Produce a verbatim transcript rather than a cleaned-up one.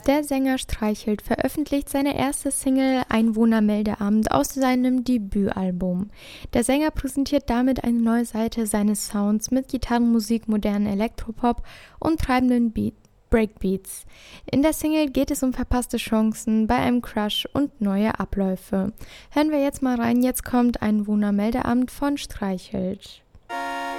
Der Sänger Streichelt veröffentlicht seine erste Single Einwohnermeldeamt aus seinem Debütalbum. Der Sänger präsentiert damit eine neue Seite seines Sounds mit Gitarrenmusik, modernen Elektropop und treibenden Beat Breakbeats. In der Single geht es um verpasste Chancen bei einem Crush und neue Abläufe. Hören wir jetzt mal rein, jetzt kommt Einwohnermeldeamt von Streichelt.